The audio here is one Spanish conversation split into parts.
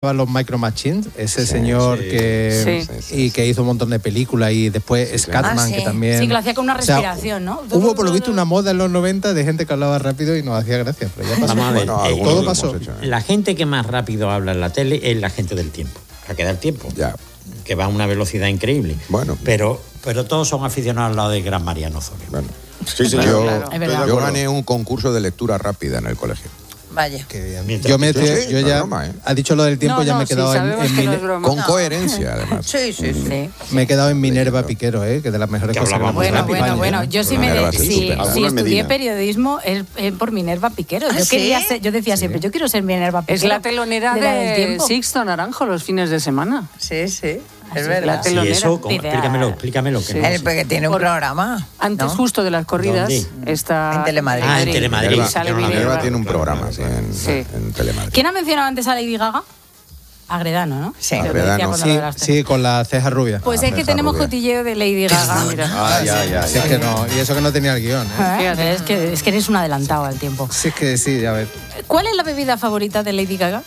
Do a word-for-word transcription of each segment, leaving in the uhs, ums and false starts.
los Micro Machines, ese sí, señor sí, que sí, sí, y que hizo un montón de películas y después sí, Scatman, ah, sí. que también... Sí, que lo hacía con una respiración, o sea, ¿no? Hubo por lo visto una moda en los noventa de gente que hablaba rápido y nos hacía gracia, pero ya pasó. Vamos a ver, bueno, eh, todo pasó. Hecho, ¿eh? La gente que más rápido habla en la tele es la gente del tiempo, la que da el tiempo, ya. que va a una velocidad increíble. Bueno. Pero, pero todos son aficionados al lado de Gran Mariano Osorio. Bueno. Sí, sí, claro, yo, claro. yo gané un concurso de lectura rápida en el colegio. Vaya. Yo me sí, yo ya broma, ¿eh? ha dicho lo del tiempo, no, ya no, me he quedado sí, en, en Mine- no con no. coherencia además. Sí, sí, sí, sí. Me he quedado en Minerva Piquero, eh, que de las mejores cosas. Bueno, bueno, bueno, bueno. Yo sí me de, sí, sí estudié periodismo es, es por Minerva Piquero. Yo ¿Ah, quería ¿sí? ser, yo decía ¿sí? siempre, yo quiero ser Minerva Piquero. Es la telonera de, de Sixto Naranjo los fines de semana. Sí, sí. Es verdad. La telonera. Sí, eso, explícamelo, explícamelo. Sí. El que tiene un programa. Antes ¿no? justo de las corridas está en Telemadrid. Ah, en Telemadrid. Minerva, Minerva tiene un programa sí, en, sí. en Telemadrid. ¿Quién ha mencionado antes a Lady Gaga? Agredano, ¿no? Sí, Agredano. Sí, sí, con la ceja rubia. Pues la es que tenemos rubia. cotilleo de Lady Gaga, mira. Ah, ya, ya, sí, ya, es que no, y eso que no tenía el guión, ¿eh? Fíjate, es que, es que eres un adelantado al tiempo. Sí, es que sí, a ver. ¿Cuál es la bebida favorita de Lady Gaga?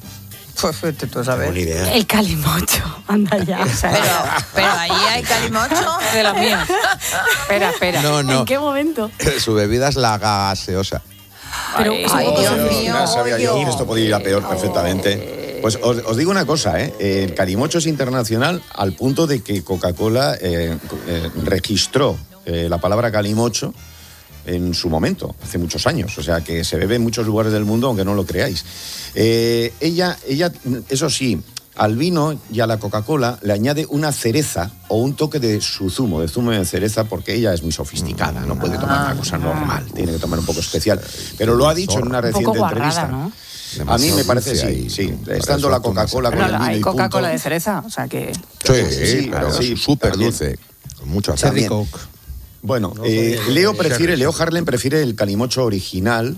Pues tú sabes. El calimocho. Anda ya. Pero, pero allí hay calimocho. De las mías. Espera, espera. No, no. ¿En qué momento? Su bebida es la gaseosa. Pero, ay, ay, Dios mío. Ya sabía yo que esto podía ir a peor perfectamente. Pues os, os digo una cosa, ¿eh? El calimocho es internacional al punto de que Coca-Cola eh, eh, registró eh, la palabra calimocho en su momento, hace muchos años. O sea, que se bebe en muchos lugares del mundo, aunque no lo creáis. Eh, ella, ella, eso sí, al vino y a la Coca-Cola le añade una cereza o un toque de su zumo, de zumo de cereza, porque ella es muy sofisticada, no puede tomar una cosa normal, tiene que tomar un poco especial. Pero lo ha dicho en una reciente un poco entrevista. Guarrada, ¿no? A mí me parece sí, sí. Estando la Coca-Cola con el vino hay y Coca-Cola punto. de cereza, o sea que... Sí, sí, sí, pero pero sí, súper también. dulce, con mucho Cherry azar. Coke. Bueno, eh, Leo prefiere, Leo Harlem prefiere el calimocho original,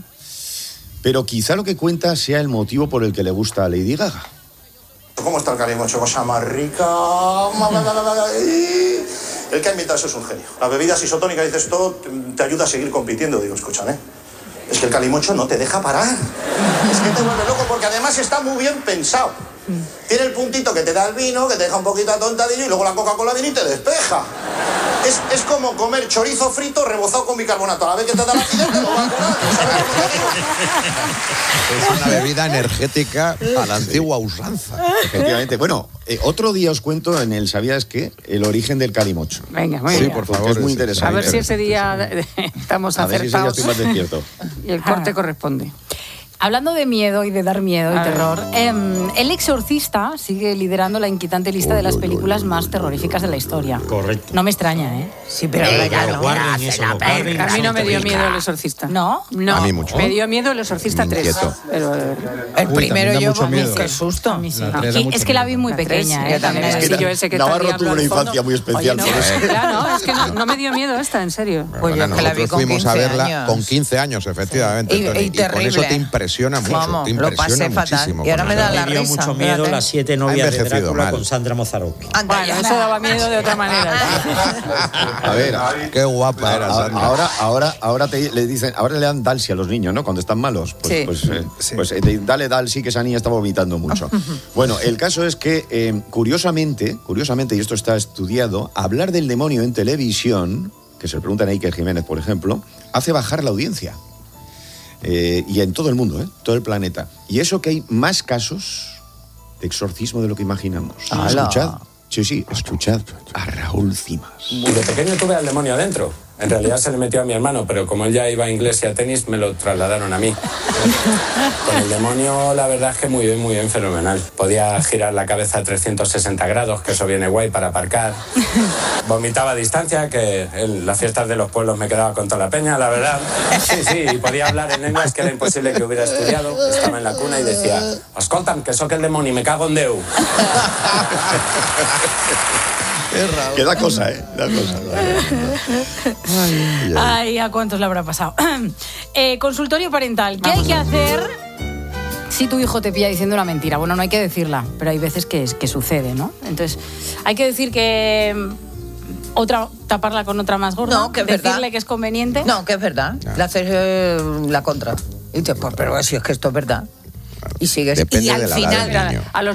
pero quizá lo que cuenta sea el motivo por el que le gusta a Lady Gaga. ¿Cómo está el calimocho? Cosa más rica. El que ha inventado eso es un genio. Las bebidas isotónicas, dices, esto te ayuda a seguir compitiendo. Digo, escúchame, es que el calimocho no te deja parar. Es que te vuelve loco porque además está muy bien pensado. Tiene el puntito que te da el vino, que te deja un poquito atontadillo y luego la Coca-Cola viene y te despeja. Es, es como comer chorizo frito rebozado con bicarbonato. A la vez que te da la acidez te lo va a colar. ¿Sabes cómo te digo? Es una bebida energética a la antigua usanza. Efectivamente. Bueno, eh, otro día os cuento en el ¿Sabías qué? El origen del calimocho. Venga, muy Sí, bien. por Porque favor. es muy ese- interesante. A ver si ese día estamos A ver si ese día acertados estoy más despierto. y el corte corresponde. Hablando de miedo y de dar miedo y A ver. terror, eh, El Exorcista sigue liderando la inquietante lista de las películas más terroríficas de la historia. Correcto. No me extraña, ¿eh? Sí, pero ahora ya no. guarden ya eso, se la lo guarden. perra. A mí no me dio miedo El Exorcista. ¿No? No, A mí mucho. me dio miedo El Exorcista Me tres. inquieto. Pero, eh, El Uy, primero también da yo, mucho vamos, miedo. qué susto. A mí sí. La tres da Y mucho es que la miedo. vi muy La tres, pequeña, yo ¿eh? también. También Es que yo ese que Navarro estaría tuvo una hablando de infancia fondo. muy especial, Oye, no, por eso. claro, es que no, no me dio miedo esta, en serio. Pues yo Bueno, es que la vi nosotros con fuimos a quince verla años. con quince años, efectivamente. Y- y Tony, y con terrible. eso te impresiona mucho. Vamos, te lo impresiona pasé fatal. muchísimo. Y ahora con me eso. da la Me dio risa, mucho miedo fíjate. Las siete Ha novias de envejecido Drácula mal. con Sandra Mozzarocchi. Anda, Bueno, ya. eso daba miedo de otra manera. A ver, Qué guapa era a- Sandra. ahora, ahora, ahora te, le dicen, ahora le dan Dalsi a los niños, ¿no? Cuando están malos. Pues, Sí. pues, eh, pues eh, de- dale Dalsi, que esa niña está vomitando mucho. Bueno, el caso es que, eh, curiosamente, curiosamente, y esto está estudiado, hablar del demonio en televisión, que se lo preguntan a Iker Jiménez, por ejemplo, hace bajar la audiencia. Eh, y en todo el mundo, ¿eh? Todo el planeta. Y eso que hay más casos de exorcismo de lo que imaginamos. ¡Hala! Escuchad. Sí, sí, escuchad a Raúl Cimas. De pequeño tuve al demonio adentro. En realidad se le metió a mi hermano, pero como él ya iba a inglés y a tenis, me lo trasladaron a mí. Con el demonio, la verdad es que muy bien, muy bien, fenomenal. Podía girar la cabeza a trescientos sesenta grados, que eso viene guay para aparcar. Vomitaba a distancia, que en las fiestas de los pueblos me quedaba con toda la peña, la verdad. Sí, sí, y podía hablar en lenguas que era imposible que hubiera estudiado. Estaba en la cuna y decía, escolta'm, que soy el demonio, me cago en Déu. Que da cosa, ¿eh? Da cosa. Ay, ¿a cuántos le habrá pasado? eh, consultorio parental. ¿Qué hay que hacer si tu hijo te pilla diciendo una mentira? Bueno, no hay que decirla, pero hay veces que, que sucede, ¿no? Entonces, hay que decir que... Otra, taparla con otra más gorda. No, que es decirle verdad. que es conveniente. No, que es verdad. Le haces eh, la contra. Y dices, pues, pero si es que esto es verdad. Y sigues. Depende y al de la final, edad del niño. A los